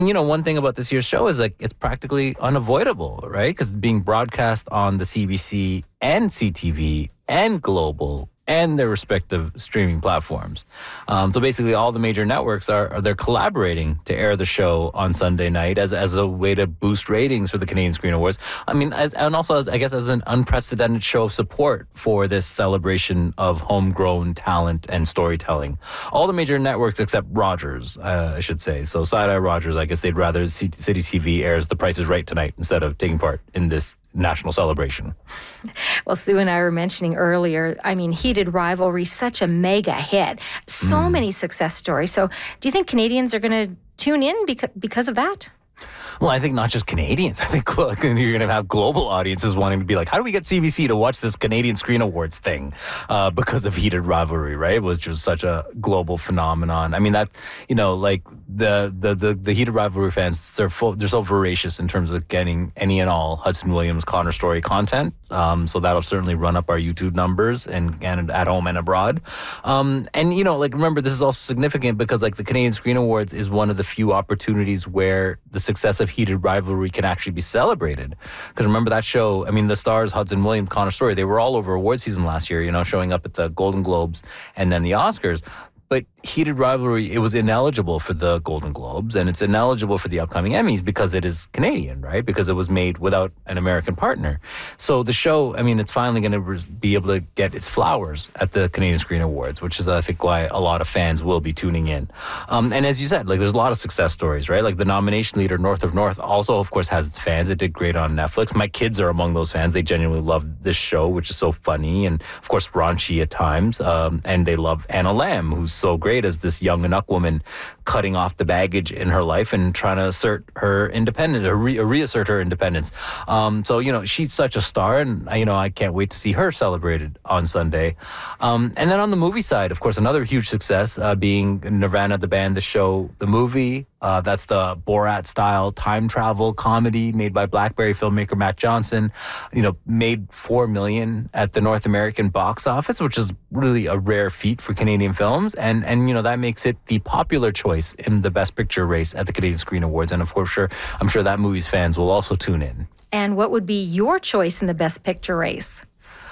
One thing about this year's show is like it's practically unavoidable, right? Because being broadcast on the CBC and CTV and Global and their respective streaming platforms. So basically, all the major networks they're collaborating to air the show on Sunday night as a way to boost ratings for the Canadian Screen Awards. I mean, as an unprecedented show of support for this celebration of homegrown talent and storytelling. All the major networks except Rogers, I should say. So Side-Eye Rogers, I guess they'd rather City TV airs The Price is Right tonight instead of taking part in this national celebration. Well, Sue and I were mentioning earlier, I mean, Heated Rivalry, such a mega hit. So many success stories. So do you think Canadians are going to tune in because of that? Well, I think not just Canadians. I think you're going to have global audiences wanting to be like, how do we get CBC to watch this Canadian Screen Awards thing? Because of Heated Rivalry, right? It was just such a global phenomenon. I mean, that, like the Heated Rivalry fans, they're so voracious in terms of getting any and all Hudson Williams Connor Story content. So that'll certainly run up our YouTube numbers and at home and abroad. Remember, this is also significant because like the Canadian Screen Awards is one of the few opportunities where the success of Heated Rivalry can actually be celebrated. Because remember that show, I mean, the stars, Hudson Williams, Connor Story, they were all over award season last year, showing up at the Golden Globes and then the Oscars. But Heated Rivalry, it was ineligible for the Golden Globes and it's ineligible for the upcoming Emmys because it is Canadian, right? Because it was made without an American partner. So the show, I mean, it's finally going to be able to get its flowers at the Canadian Screen Awards, which is, I think, why a lot of fans will be tuning in. And as you said, like there's a lot of success stories, right? Like the nomination leader, North of North, also, of course, has its fans. It did great on Netflix. My kids are among those fans. They genuinely love this show, which is so funny and, of course, raunchy at times. And they love Anna Lamb, who's so great as this young Inuk woman cutting off the baggage in her life and trying to assert her independence or reassert her independence. She's such a star and, I can't wait to see her celebrated on Sunday. And then on the movie side, of course, another huge success being Nirvana, the band, the show, the movie. That's the Borat-style time travel comedy made by BlackBerry filmmaker Matt Johnson. Made $4 million at the North American box office, which is really a rare feat for Canadian films. And that makes it the popular choice in the Best Picture race at the Canadian Screen Awards. And of course, I'm sure that movie's fans will also tune in. And what would be your choice in the Best Picture race?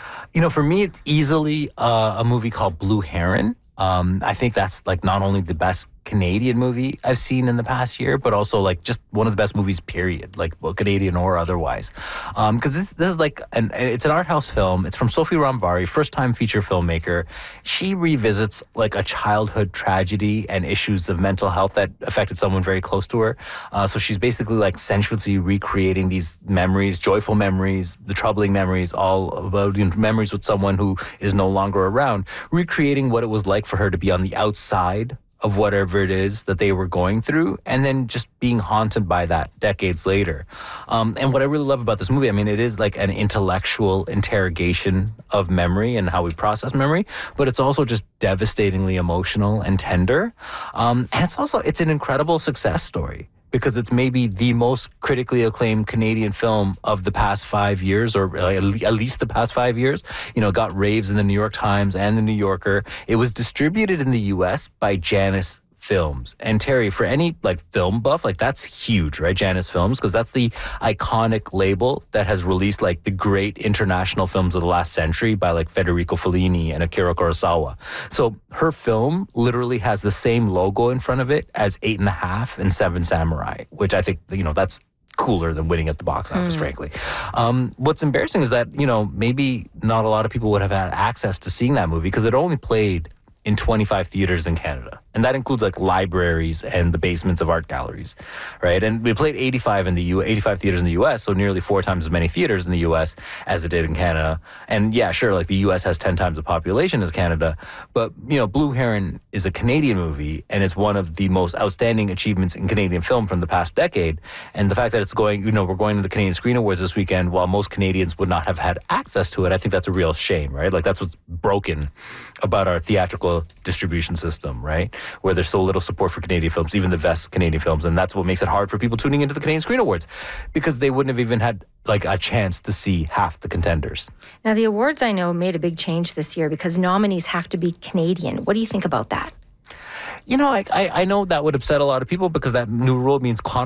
For me, it's easily a movie called Blue Heron. I think that's like not only the best Canadian movie I've seen in the past year, but also like just one of the best movies, period, like Canadian or otherwise. Because this is like, it's an art house film. It's from Sophie Ramvari, first-time feature filmmaker. She revisits like a childhood tragedy and issues of mental health that affected someone very close to her. So she's basically like sensuously recreating these memories, joyful memories, the troubling memories, all about memories with someone who is no longer around, recreating what it was like for her to be on the outside of whatever it is that they were going through, and then just being haunted by that decades later. And what I really love about this movie, I mean, it is like an intellectual interrogation of memory and how we process memory, but it's also just devastatingly emotional and tender. And it's an incredible success story, because it's maybe the most critically acclaimed Canadian film of the past 5 years, or at least the past 5 years. Got raves in the New York Times and the New Yorker. It was distributed in the U.S. by Janus Films. And Terry, for any like film buff, like that's huge, right? Janus Films, because that's the iconic label that has released like the great international films of the last century by like Federico Fellini and Akira Kurosawa. So her film literally has the same logo in front of it as 8.5 and 7 Samurai, which I think, that's cooler than winning at the box office, frankly. What's embarrassing is that, maybe not a lot of people would have had access to seeing that movie because it only played in 25 theaters in Canada. And that includes like libraries and the basements of art galleries, right? And we played 85 theaters in the US, so nearly 4 times as many theaters in the US as it did in Canada. And yeah, sure, like the US has 10 times the population as Canada, but Blue Heron is a Canadian movie, and it's one of the most outstanding achievements in Canadian film from the past decade. And the fact that it's going, we're going to the Canadian Screen Awards this weekend, while most Canadians would not have had access to it, I think that's a real shame, right? Like that's what's broken about our theatrical distribution system, right? Where there's so little support for Canadian films, even the best Canadian films. And that's what makes it hard for people tuning into the Canadian Screen Awards, because they wouldn't have even had like a chance to see half the contenders. Now, the awards, I know, made a big change this year because nominees have to be Canadian. What do you think about that? I know that would upset a lot of people because that new rule means